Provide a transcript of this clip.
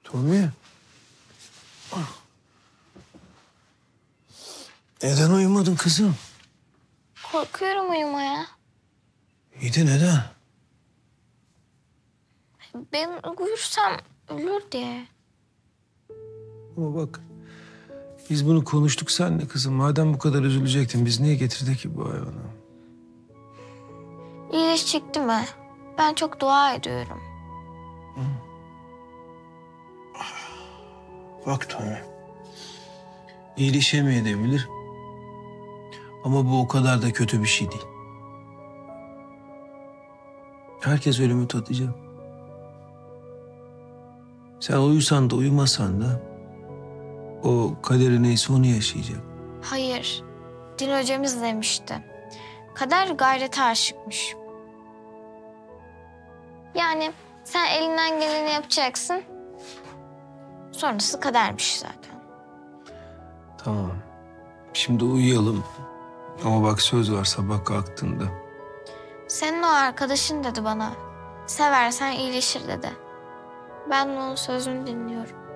Tommy. Neden uyumadın kızım? Korkuyorum uyumaya. İyi de neden? Ben uyursam ölür diye. Ama bak, biz bunu konuştuk seninle kızım. Madem bu kadar üzülecektin, biz niye getirdik ki bu hayvanı? İyileşecekti mi? Ben çok dua ediyorum. Bak Tommy, iyileşemeyebilir. Ama bu o kadar da kötü bir şey değil. Herkes ölümü tadacak. Sen uyusan da uyumasan da o kaderi neyse onu yaşayacak. Hayır. Din hocamız demişti. Kader gayrete aşıkmış. Yani sen elinden geleni yapacaksın. Sonrası kadermiş zaten. Tamam. Şimdi uyuyalım. Ama bak söz var sabah kalktığında. Senin o arkadaşın dedi bana. Seversen iyileşir dedi. Ben de onun sözünü dinliyorum.